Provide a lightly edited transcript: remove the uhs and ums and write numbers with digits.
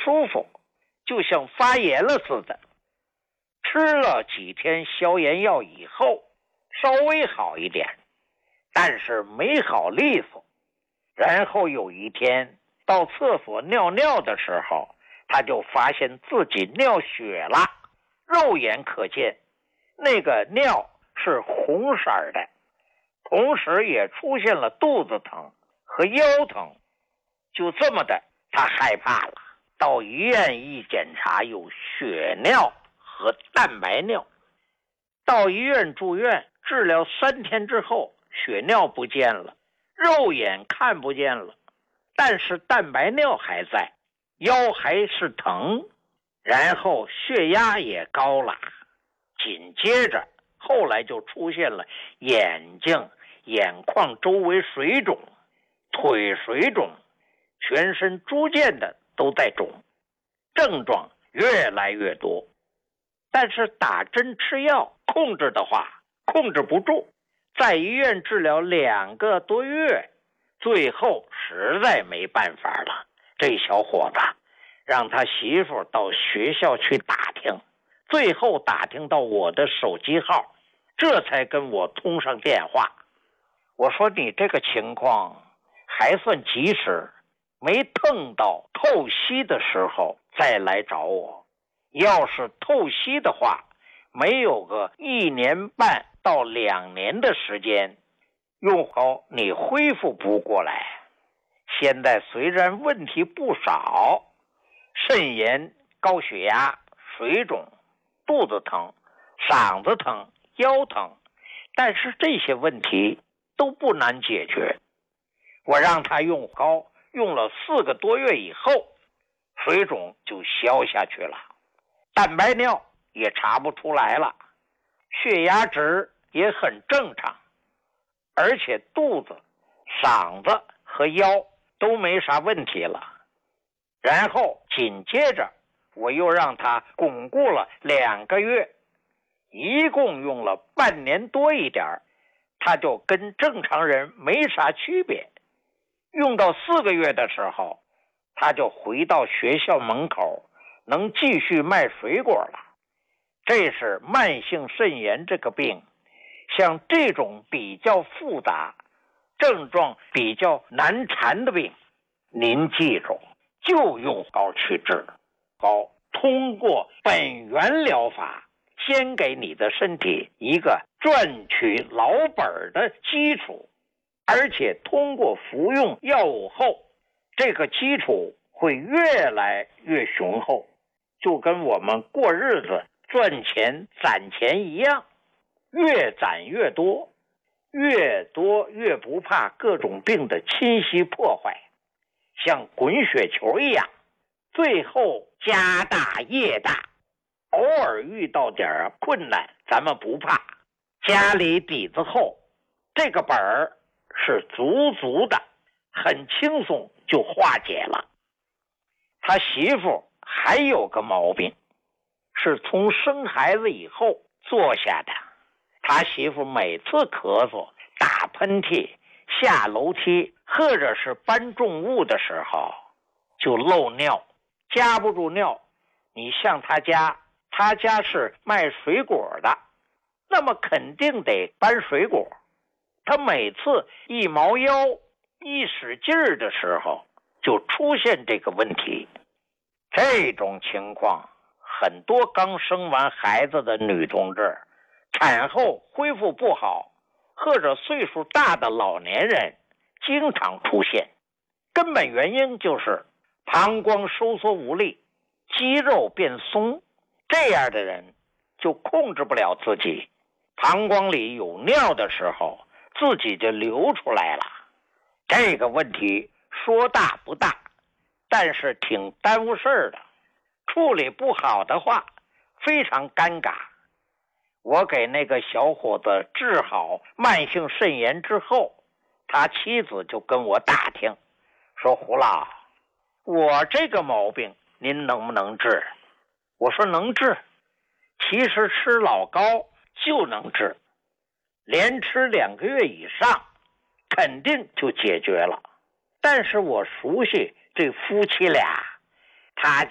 舒服，就像发炎了似的。吃了几天消炎药以后，稍微好一点，但是没好利索。然后有一天到厕所尿尿的时候，他就发现自己尿血了，肉眼可见，那个尿是红色的，同时也出现了肚子疼和腰疼。就这么的，他害怕了，到医院一检查，有血尿和蛋白尿。到医院住院治疗3天之后，血尿不见了，肉眼看不见了，但是蛋白尿还在，腰还是疼，然后血压也高了。紧接着后来就出现了眼睛、眼眶周围水肿，腿水肿，全身逐渐的都在肿，症状越来越多。但是打针吃药控制的话控制不住，在医院治疗2个多月，最后实在没办法了，这小伙子让他媳妇到学校去打听，最后打听到我的手机号，这才跟我通上电话。我说你这个情况还算及时，没碰到透析的时候再来找我。要是透析的话，没有个1年半到2年的时间，用好你恢复不过来。现在虽然问题不少，肾炎、高血压、水肿、肚子疼、嗓子疼、腰疼，但是这些问题都不难解决。我让他用膏，用了4个多月以后，水肿就消下去了，蛋白尿也查不出来了，血压值也很正常，而且肚子、嗓子和腰都没啥问题了。然后紧接着我又让他巩固了2个月，一共用了半年多一点，他就跟正常人没啥区别。用到4个月的时候，他就回到学校门口，能继续卖水果了。这是慢性肾炎这个病，像这种比较复杂、症状比较难缠的病，您记住，就用膏去治。膏通过本源疗法，先给你的身体一个赚取老本的基础，而且通过服用药物后，这个基础会越来越雄厚，就跟我们过日子赚钱攒钱一样，越攒越多，越多越不怕各种病的侵袭破坏，像滚雪球一样，最后家大业大。偶尔遇到点困难咱们不怕，家里底子厚，这个本儿是足的，很轻松就化解了。他媳妇还有个毛病，是从生孩子以后做下的。他媳妇每次咳嗽、打喷嚏、下楼梯或者是搬重物的时候就漏尿，夹不住尿。你像他家是卖水果的，那么肯定得搬水果。他每次一猫腰、一使劲儿的时候就出现这个问题。这种情况很多刚生完孩子的女同志产后恢复不好，或者岁数大的老年人经常出现。根本原因就是膀胱收缩无力，肌肉变松，这样的人就控制不了自己，膀胱里有尿的时候自己就流出来了。这个问题说大不大，但是挺耽误事儿的，处理不好的话非常尴尬。我给那个小伙子治好慢性肾炎之后，他妻子就跟我打听，说胡老，我这个毛病您能不能治？我说能治，其实吃老膏就能治，连吃2个月以上肯定就解决了。但是我熟悉这夫妻俩，他